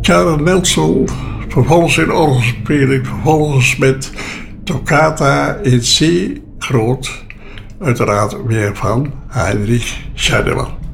Karel Nelson, vervolgens in orgelspeling, vervolgens met Toccata in C groot, uiteraard weer van Heinrich Scheidemann.